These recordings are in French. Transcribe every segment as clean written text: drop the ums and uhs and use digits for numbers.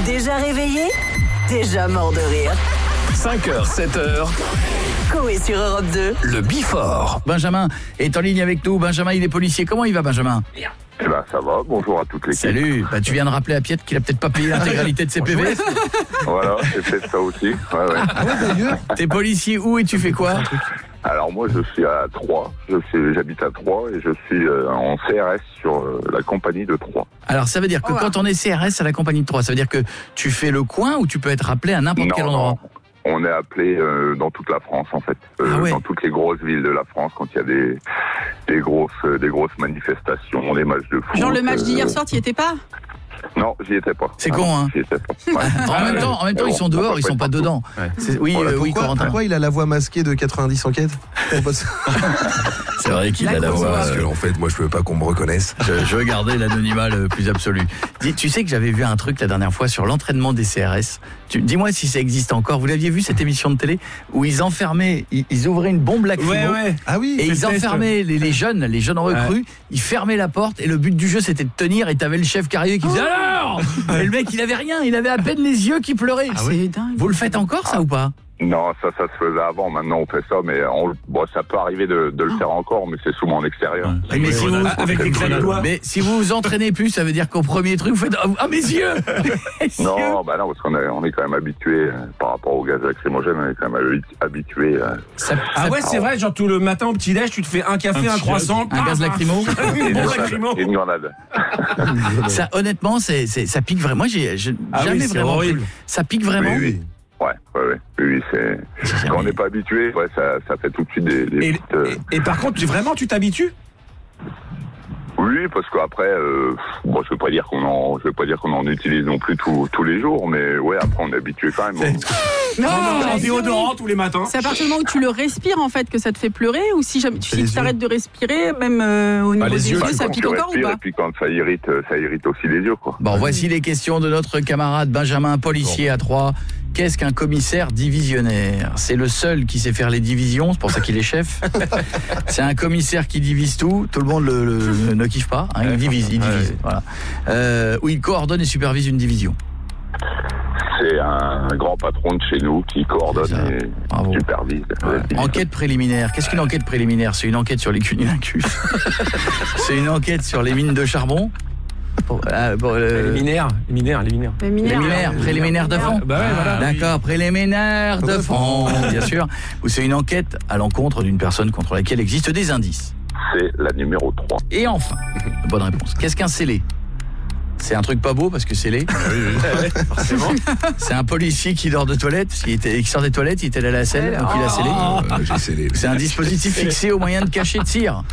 Déjà réveillé, déjà mort de rire. 5h, 7h. Coé sur Europe 2. Le Before. Benjamin est en ligne avec nous. Benjamin, il est policier. Comment il va, Benjamin? Eh ben, ça va, bonjour à toutes les Salut. Tu viens de rappeler à Piette qu'il a peut-être pas payé l'intégralité de ses PV. Voilà, c'est peut-être ça aussi. Ouais. T'es policier où et tu fais quoi? Alors moi, je suis à Troyes. J'habite à Troyes et je suis en CRS sur la compagnie de Troyes. Alors ça veut dire que quand on est CRS à la compagnie de Troyes, ça veut dire que tu fais le coin ou tu peux être appelé à n'importe quel endroit? Non. On est appelé dans toute la France en fait, dans toutes les grosses villes de la France quand il y a des grosses manifestations, des matchs de foot. Genre le match d'hier soir, tu y étais pas? Non, j'y étais pas. C'est con, hein. J'y étais pas. Ouais. En même temps, ils sont dehors, ils sont pas dedans. Ouais. Oui, Corentin. Pourquoi il a la voix masquée de 90 enquêtes? C'est vrai qu'il a la voix. Parce que en fait, moi, je veux pas qu'on me reconnaisse. Je veux garder l'anonymat le plus absolu. Tu sais que j'avais vu un truc la dernière fois sur l'entraînement des CRS. Dis-moi si ça existe encore. Vous l'aviez vu cette émission de télé où ils enfermaient, ils ouvraient une bombe lacrymo. Ouais. Ah oui. Et ils enfermaient les jeunes recrues. Ils fermaient la porte et le but du jeu c'était de tenir. Et t'avais le chef carrière qui disait alors. Et le mec il avait rien, il avait à peine les yeux qui pleuraient. C'est dingue. Vous le faites encore ça ou pas? Non, ça se faisait avant. Maintenant, on fait ça, mais ça peut arriver de le faire encore, mais c'est souvent en extérieur. Mais si vous, avec les doigts. Mais si vous vous entraînez plus, ça veut dire qu'au premier truc, vous faites mes yeux. Non, parce qu'on est quand même habitué par rapport au gaz lacrymogène, on est quand même habitué. C'est vrai, genre tout le matin au petit-déj, tu te fais un café, un croissant, un gaz lacrymo, et une grenade. Ça, honnêtement, ça pique vraiment. Moi, j'ai jamais vraiment. Ça pique vraiment. Oui. Oui, c'est quand on n'est pas habitué, ça fait tout de suite des petites... Et par contre, tu t'habitues? Oui, parce qu'après, je veux pas dire qu'on en utilise non plus tous les jours, mais après on est habitué quand même. En déodorant tous les matins. C'est à partir du moment où tu le respires en fait que ça te fait pleurer, ou si tu t'arrêtes de respirer, même au niveau des yeux, ça pique encore ou pas? Et puis quand ça irrite aussi les yeux, quoi. Bon, voici les questions de notre camarade Benjamin, policier à Troyes. Qu'est-ce qu'un commissaire divisionnaire? C'est le seul qui sait faire les divisions, c'est pour ça qu'il est chef. C'est un commissaire qui divise tout. Tout le monde ne kiffe pas, hein, il divise. Voilà. Où il coordonne et supervise une division. C'est un grand patron de chez nous qui coordonne et supervise. Enquête préliminaire. Qu'est-ce qu'une enquête préliminaire? C'est une enquête sur les cunilingus. C'est une enquête sur les mines de charbon. Les mineurs préliminaire de fond. D'accord, préliminaire de fond, bien sûr. Ou c'est une enquête à l'encontre d'une personne contre laquelle existent des indices. C'est la numéro 3. Et enfin, bonne réponse. Qu'est-ce qu'un scellé? C'est un truc pas beau parce que scellé. Forcément. C'est un policier qui dort de toilette, parce qu'il sort des toilettes, il était allé à la selle, donc il a scellé. J'ai scellé. C'est un dispositif fixé au moyen de cacher de tir.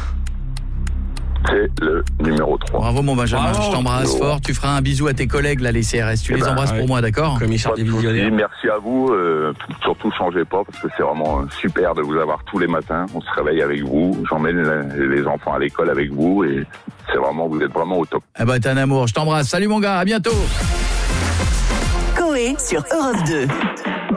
C'est le numéro 3. Bravo mon Benjamin, je t'embrasse fort. Tu feras un bisou à tes collègues là, les CRS. Tu les embrasses pour moi, d'accord? Commissaire divisionnaire. Merci à vous. Surtout changez pas parce que c'est vraiment super de vous avoir tous les matins. On se réveille avec vous. J'emmène les enfants à l'école avec vous et vous êtes vraiment au top. T'es un amour. Je t'embrasse. Salut mon gars, à bientôt. Coé sur Europe 2.